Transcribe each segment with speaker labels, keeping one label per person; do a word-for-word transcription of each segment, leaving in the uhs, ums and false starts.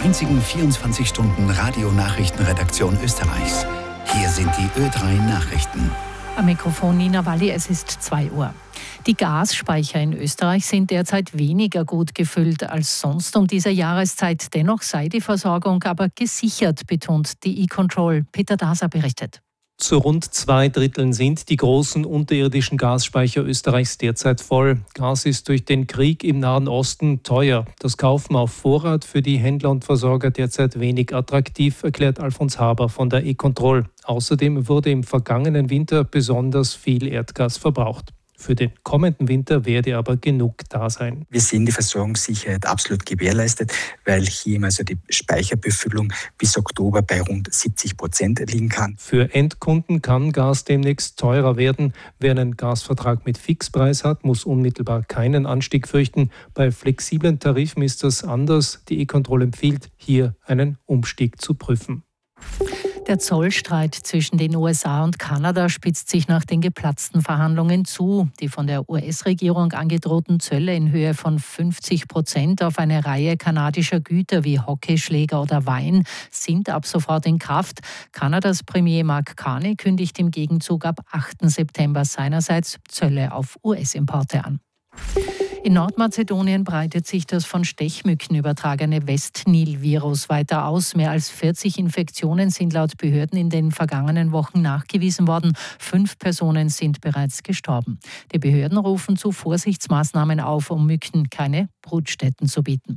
Speaker 1: einzigen vierundzwanzig Stunden Radionachrichtenredaktion Österreichs. Hier sind die Ö drei Nachrichten.
Speaker 2: Am Mikrofon Nina Walli, es ist zwei Uhr. Die Gasspeicher in Österreich sind derzeit weniger gut gefüllt als sonst um diese Jahreszeit. Dennoch sei die Versorgung aber gesichert, betont die E-Control. Peter Daser berichtet.
Speaker 3: Zu rund zwei Dritteln sind die großen unterirdischen Gasspeicher Österreichs derzeit voll. Gas ist durch den Krieg im Nahen Osten teuer. Das Kaufen auf Vorrat für die Händler und Versorger derzeit wenig attraktiv, erklärt Alfons Haber von der E-Control. Außerdem wurde im vergangenen Winter besonders viel Erdgas verbraucht. Für den kommenden Winter werde aber genug da sein.
Speaker 4: Wir sehen die Versorgungssicherheit absolut gewährleistet, weil hier also die Speicherbefüllung bis Oktober bei rund siebzig Prozent liegen kann.
Speaker 3: Für Endkunden kann Gas demnächst teurer werden. Wer einen Gasvertrag mit Fixpreis hat, muss unmittelbar keinen Anstieg fürchten. Bei flexiblen Tarifen ist das anders. Die E-Control empfiehlt, hier einen Umstieg zu prüfen.
Speaker 2: Der Zollstreit zwischen den U S A und Kanada spitzt sich nach den geplatzten Verhandlungen zu. Die von der U S-Regierung angedrohten Zölle in Höhe von fünfzig Prozent auf eine Reihe kanadischer Güter wie Hockeyschläger oder Wein sind ab sofort in Kraft. Kanadas Premier Mark Carney kündigt im Gegenzug ab achten September seinerseits Zölle auf U S-Importe an. In Nordmazedonien breitet sich das von Stechmücken übertragene West-Nil-Virus weiter aus. Mehr als vierzig Infektionen sind laut Behörden in den vergangenen Wochen nachgewiesen worden. Fünf Personen sind bereits gestorben. Die Behörden rufen zu Vorsichtsmaßnahmen auf, um Mücken keine Brutstätten zu bieten.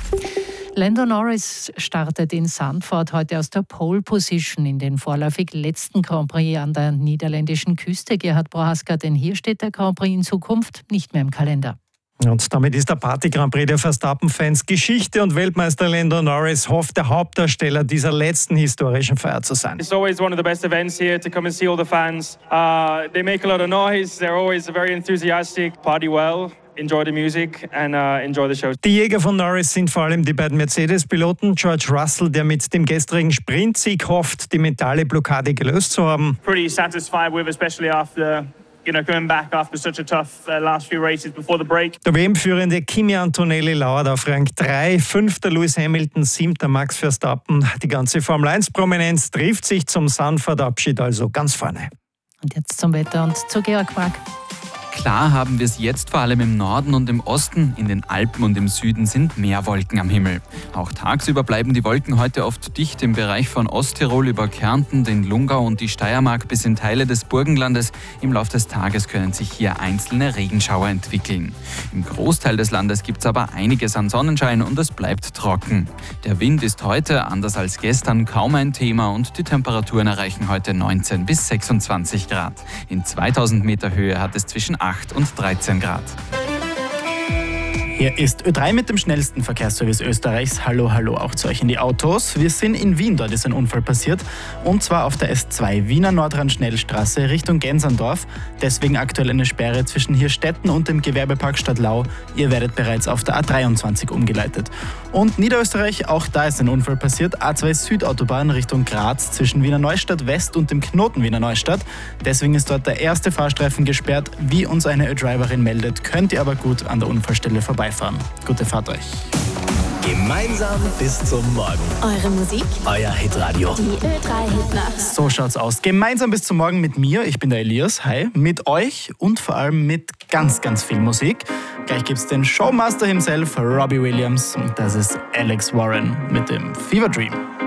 Speaker 2: Lando Norris startet in Zandvoort heute aus der Pole Position in den vorläufig letzten Grand Prix an der niederländischen Küste. Gerhard Prohaska, denn hier steht der Grand Prix in Zukunft nicht mehr im Kalender.
Speaker 5: Und damit ist der Party-Grand Prix der Verstappen-Fans Geschichte und Weltmeister Lando Norris hofft, der Hauptdarsteller dieser letzten historischen Feier zu sein.
Speaker 6: It's always one of the best events here to come and see all the fans. Uh, they make a lot of noise, they're always very enthusiastic, party well. Enjoy the music and uh, enjoy the show.
Speaker 5: Die Jäger von Norris sind vor allem die beiden Mercedes-Piloten. George Russell, der mit dem gestrigen Sprintsieg hofft, die mentale Blockade gelöst zu haben.
Speaker 6: Pretty satisfied with, especially after, you know, coming back after such a tough uh, last few races before the break.
Speaker 5: Der W M-Führende Kimi Antonelli lauert auf Rang drei, fünfter Lewis Hamilton, siebter Max Verstappen. Die ganze Formel eins Prominenz trifft sich zum Sanford-Abschied also ganz vorne.
Speaker 2: Und jetzt zum Wetter und zu Georg Mark.
Speaker 7: Klar haben wir es jetzt vor allem im Norden und im Osten. In den Alpen und im Süden sind mehr Wolken am Himmel. Auch tagsüber bleiben die Wolken heute oft dicht im Bereich von Osttirol über Kärnten, den Lungau und die Steiermark bis in Teile des Burgenlandes. Im Laufe des Tages können sich hier einzelne Regenschauer entwickeln. Im Großteil des Landes gibt es aber einiges an Sonnenschein und es bleibt trocken. Der Wind ist heute, anders als gestern, kaum ein Thema und die Temperaturen erreichen heute neunzehn bis sechsundzwanzig Grad. In zweitausend Meter Höhe hat es zwischen acht und dreizehn Grad.
Speaker 8: Hier ist Ö drei mit dem schnellsten Verkehrsservice Österreichs. Hallo, hallo auch zu euch in die Autos. Wir sind in Wien, dort ist ein Unfall passiert. Und zwar auf der S zwei Wiener Nordrand-Schnellstraße Richtung Genserndorf. Deswegen aktuell eine Sperre zwischen Hirstetten und dem Gewerbepark Stadtlau. Ihr werdet bereits auf der A dreiundzwanzig umgeleitet. Und Niederösterreich, auch da ist ein Unfall passiert. A zwei Südautobahn Richtung Graz zwischen Wiener Neustadt West und dem Knoten Wiener Neustadt. Deswegen ist dort der erste Fahrstreifen gesperrt. Wie uns eine Ö-Driverin meldet, könnt ihr aber gut an der Unfallstelle vorbeifahren. Gute Fahrt euch.
Speaker 9: Gemeinsam bis zum Morgen.
Speaker 10: Eure Musik,
Speaker 9: euer Hitradio.
Speaker 10: Die Ö drei Hitnacht.
Speaker 8: So schaut's aus. Gemeinsam bis zum Morgen mit mir, ich bin der Elias, hi, mit euch und vor allem mit ganz, ganz viel Musik. Gleich gibt's den Showmaster himself, Robbie Williams, und das ist Alex Warren mit dem Fever Dream.